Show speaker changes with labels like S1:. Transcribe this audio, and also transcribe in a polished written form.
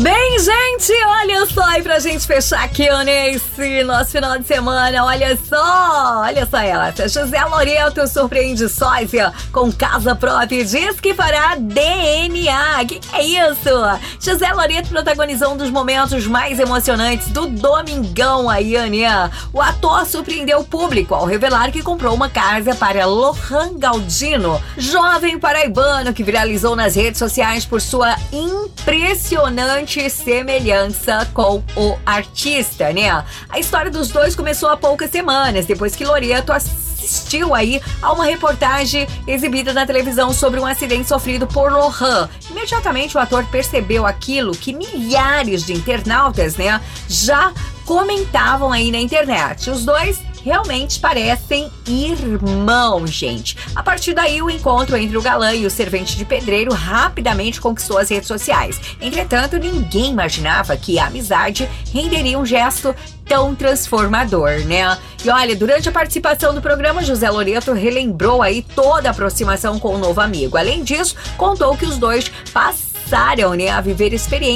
S1: Bem, gente, olha só, e pra gente fechar aqui nesse nosso final de semana, olha só ela, José Loreto surpreende sócia com casa própria e diz que fará DNA. Que é isso? José Loreto protagonizou um dos momentos mais emocionantes do Domingão aí, né? O ator surpreendeu o público ao revelar que comprou uma casa para Lohan Galdino, jovem paraibano que viralizou nas redes sociais por sua impressionante semelhança com o artista, né? A história dos dois começou há poucas semanas, depois que Loreto assistiu aí a uma reportagem exibida na televisão sobre um acidente sofrido por Lohan. Imediatamente o ator percebeu aquilo que milhares de internautas, né, já comentavam aí na internet. Os dois realmente parecem irmãos, gente. A partir daí, o encontro entre o galã e o servente de pedreiro rapidamente conquistou as redes sociais. Entretanto, ninguém imaginava que a amizade renderia um gesto tão transformador, né? E olha, durante a participação do programa, José Loreto relembrou aí toda a aproximação com o novo amigo. Além disso, contou que os dois passaram, né, a viver experiências